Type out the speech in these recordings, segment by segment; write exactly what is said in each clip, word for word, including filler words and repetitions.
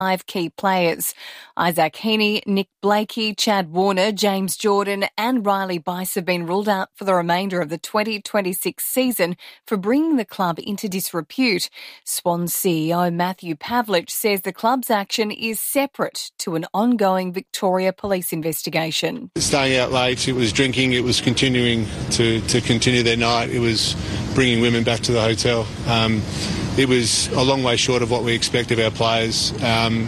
Five key players. Isaac Heaney, Nick Blakey, Chad Warner, James Jordan and Riley Bice have been ruled out for the remainder of the twenty twenty-six season for bringing the club into disrepute. Swans C E O Matthew Pavlich says the club's action is separate to an ongoing Victoria Police investigation. Staying out late, it was drinking, it was continuing to, to continue their night, it was bringing women back to the hotel. Um, It was a long way short of what we expect of our players, um,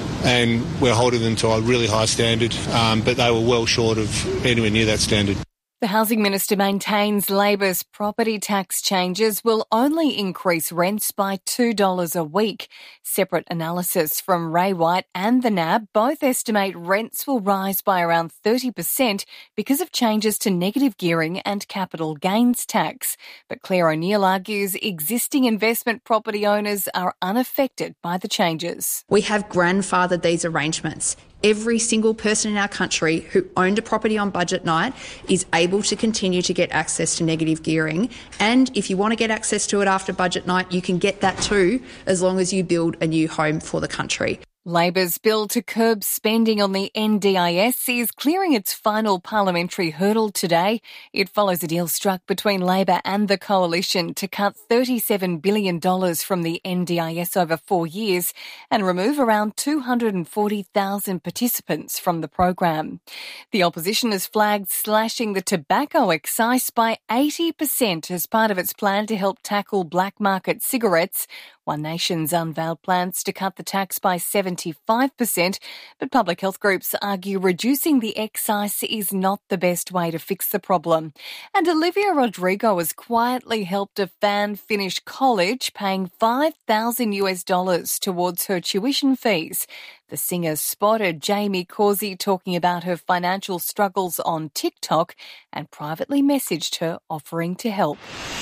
and we're holding them to a really high standard, um, but they were well short of anywhere near that standard. The Housing Minister maintains Labor's property tax changes will only increase rents by two dollars a week. Separate analysis from Ray White and the N A B both estimate rents will rise by around thirty percent because of changes to negative gearing and capital gains tax. But Claire O'Neill argues existing investment property owners are unaffected by the changes. We have grandfathered these arrangements. Every single person in our country who owned a property on budget night is able to continue to get access to negative gearing. And if you want to get access to it after budget night, you can get that too, as long as you build a new home for the country. Labor's bill to curb spending on the N D I S is clearing its final parliamentary hurdle today. It follows a deal struck between Labor and the Coalition to cut thirty-seven billion dollars from the N D I S over four years and remove around two hundred forty thousand participants from the program. The opposition has flagged slashing the tobacco excise by eighty percent as part of its plan to help tackle black market cigarettes. One Nation's unveiled plans to cut the tax by seventy-five percent, but public health groups argue reducing the excise is not the best way to fix the problem. And Olivia Rodrigo has quietly helped a fan finish college, paying five thousand US dollars towards her tuition fees. The singer spotted Jamie Causey talking about her financial struggles on TikTok and privately messaged her offering to help.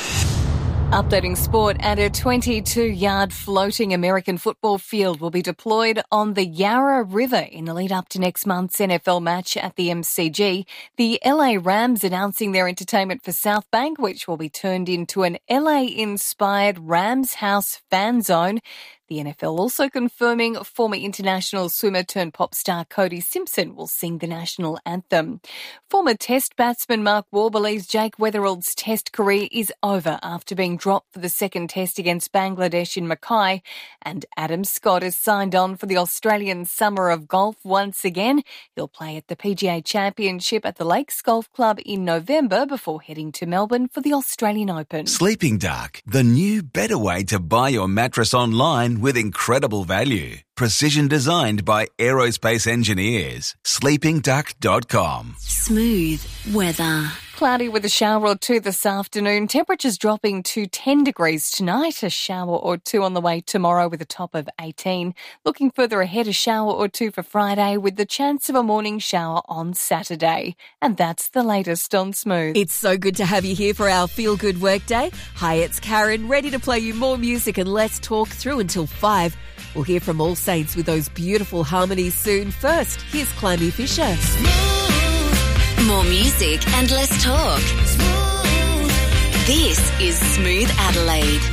Updating sport, and a twenty-two-yard floating American football field will be deployed on the Yarra River in the lead up to next month's N F L match at the M C G. The L A Rams announcing their entertainment for South Bank, which will be turned into an L A-inspired Rams House fan zone. The N F L also confirming former international swimmer turned pop star Cody Simpson will sing the national anthem. Former Test batsman Mark Waugh believes Jake Weatherald's Test career is over after being dropped for the second Test against Bangladesh in Mackay. And Adam Scott has signed on for the Australian Summer of Golf once again. He'll play at the P G A Championship at the Lakes Golf Club in November before heading to Melbourne for the Australian Open. Sleeping Dark, the new better way to buy your mattress online with incredible value. Precision designed by aerospace engineers. sleeping duck dot com. Smooth weather. Cloudy with a shower or two this afternoon. Temperatures dropping to ten degrees tonight. A shower or two on the way tomorrow with a top of eighteen. Looking further ahead, a shower or two for Friday with the chance of a morning shower on Saturday. And that's the latest on Smooth. It's so good to have you here for our Feel Good Workday. Hi, it's Karen, ready to play you more music and let's talk through until five. We'll hear from All Saints with those beautiful harmonies soon. First, here's Climby Fisher. Smooth. More music and less talk. Smooth. This is Smooth Adelaide.